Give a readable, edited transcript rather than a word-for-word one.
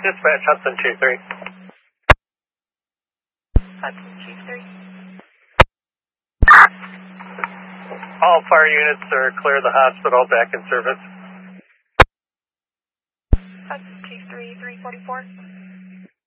Dispatch, Hudson 2-3. Hudson 2-3. All fire units are clear the hospital, back in service. Hudson 2-3, 344.